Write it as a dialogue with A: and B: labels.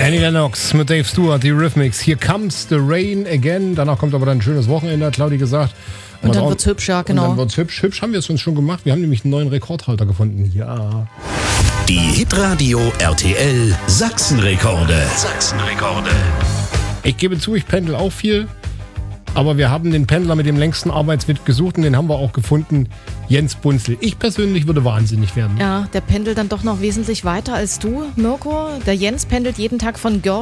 A: Annie Lennox mit Dave Stewart, die Rhythmics. Here comes the rain again. Danach kommt aber dann ein schönes Wochenende, hat Claudi gesagt.
B: Und dann wird's hübsch, ja, genau.
A: Und dann wird's hübsch. Hübsch haben wir es uns schon gemacht. Wir haben nämlich einen neuen Rekordhalter gefunden. Ja.
C: Die Hitradio RTL Sachsenrekorde.
A: Ich gebe zu, ich pendel auch viel. Aber wir haben den Pendler mit dem längsten Arbeitsweg gesucht und den haben wir auch gefunden. Jens Bunzel. Ich persönlich würde wahnsinnig werden.
B: Ja, der pendelt dann doch noch wesentlich weiter als du, Mirko. Der Jens pendelt jeden Tag von Görlitz